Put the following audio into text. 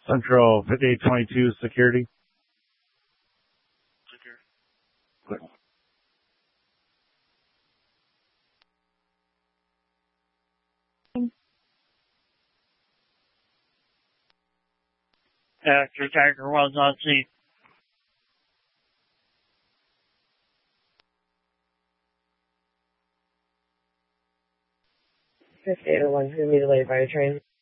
Central 5822 security. Actor Tiger was on scene. Fifty-eight oh one, who mutilated by a train.